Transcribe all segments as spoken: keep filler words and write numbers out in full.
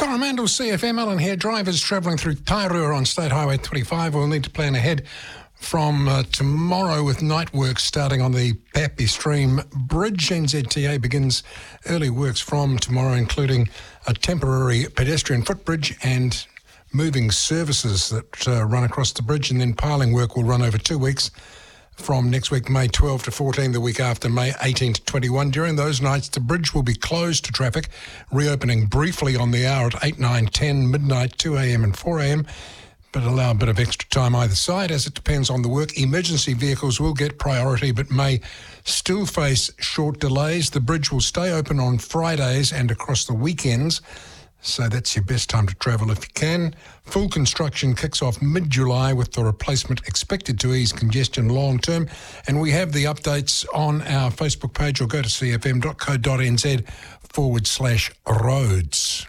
Coromandel C F M, Alan here. Drivers travelling through Tairua on State Highway twenty-five will need to plan ahead from uh, tomorrow with night works starting on the Pappy Stream Bridge. N Z T A begins early works from tomorrow, including a temporary pedestrian footbridge and moving services that uh, run across the bridge, and then piling work will run over two weeks from next week, May twelfth to fourteen, the week after, May eighteenth to twenty-one. During those nights, the bridge will be closed to traffic, reopening briefly on the hour at eight, nine, ten, midnight, two a.m. and four a.m, but allow a bit of extra time either side as it depends on the work. Emergency vehicles will get priority but may still face short delays. The bridge will stay open on Fridays and across the weekends, so that's your best time to travel if you can. Full construction kicks off mid-July with the replacement expected to ease congestion long term. And we have the updates on our Facebook page, or go to cfm.co.nz forward slash roads.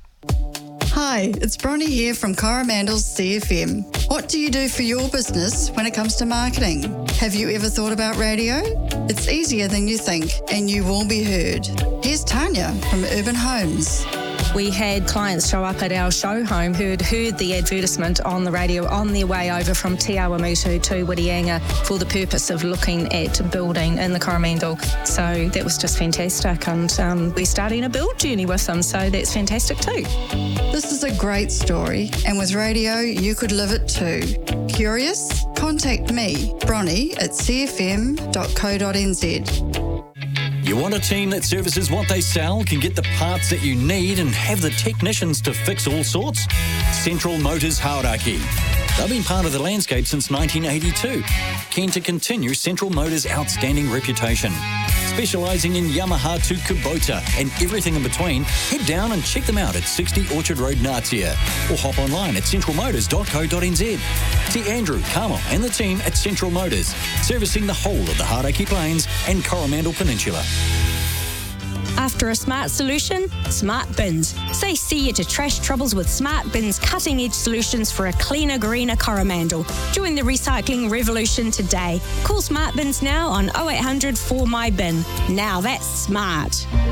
Hi, it's Bronnie here from Coromandel's C F M. What do you do for your business when it comes to marketing? Have you ever thought about radio? It's easier than you think, and you will be heard. Here's Tanya from Urban Homes. We had clients show up at our show home who had heard the advertisement on the radio on their way over from Te Awamutu to Whitianga for the purpose of looking at building in the Coromandel. So that was just fantastic, and um, we're starting a build journey with them, so that's fantastic too. This is a great story, and with radio, you could live it too. Curious? Contact me, Bronnie, at c f m dot co dot n z. You want a team that services what they sell, can get the parts that you need and have the technicians to fix all sorts? Central Motors Hauraki. They've been part of the landscape since nineteen eighty-two. Keen to continue Central Motors' outstanding reputation. Specialising in Yamaha to Kubota and everything in between, head down and check them out at sixty Orchard Road, Ngatea, or hop online at central motors dot co dot n z. See Andrew, Carmel and the team at Central Motors, servicing the whole of the Hauraki Plains and Coromandel Peninsula. After a smart solution, Smart Bins. Say see you to trash troubles with Smart Bins' cutting-edge solutions for a cleaner, greener Coromandel. Join the recycling revolution today. Call Smart Bins now on oh eight hundred four M Y bin. Now that's smart.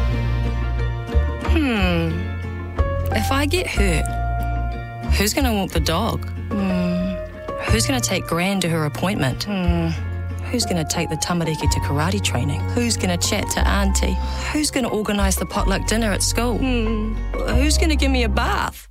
Hmm. If I get hurt, who's going to walk the dog? Hmm. Who's going to take Gran to her appointment? Hmm. Who's going to take the tamariki to karate training? Who's going to chat to Auntie? Who's going to organise the potluck dinner at school? Hmm. Who's going to give me a bath?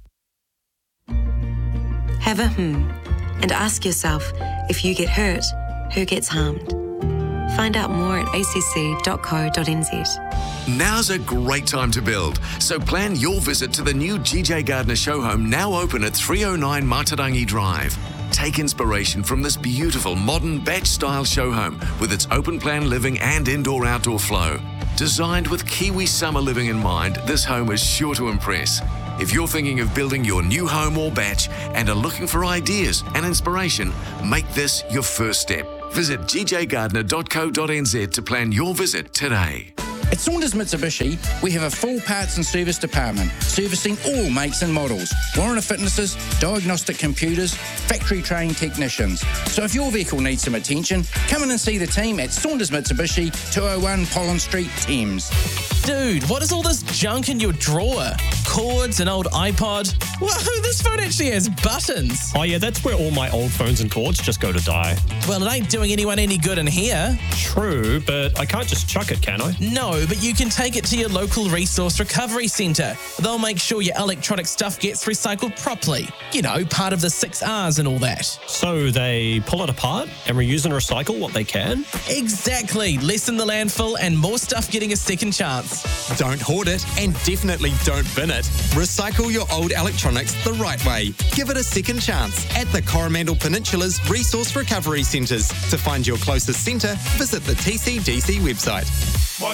Have a hmm and ask yourself, if you get hurt, who gets harmed? Find out more at a c c dot co dot n z. Now's a great time to build, so plan your visit to the new G J Gardner show home, now open at three oh nine Matarangi Drive. Take inspiration from this beautiful modern batch-style show home with its open-plan living and indoor-outdoor flow. Designed with Kiwi summer living in mind, this home is sure to impress. If you're thinking of building your new home or batch and are looking for ideas and inspiration, make this your first step. Visit g j gardner dot co dot n z to plan your visit today. At Saunders Mitsubishi, we have a full parts and service department, servicing all makes and models, warranty fitnesses, diagnostic computers, factory-trained technicians. So if your vehicle needs some attention, come in and see the team at Saunders Mitsubishi, two oh one Pollen Street, Thames. Dude, what is all this junk in your drawer? Cords, an old iPod? Whoa, this phone actually has buttons. Oh yeah, that's where all my old phones and cords just go to die. Well, it ain't doing anyone any good in here. True, but I can't just chuck it, can I? No, but you can take it to your local resource recovery centre. They'll make sure your electronic stuff gets recycled properly. You know, part of the six R's and all that. So they pull it apart and reuse and recycle what they can? Exactly. Less in the landfill and more stuff getting a second chance. Don't hoard it, and definitely don't bin it. Recycle your old electronics the right way. Give it a second chance at the Coromandel Peninsula's Resource Recovery Centres. To find your closest centre, visit the T C D C website.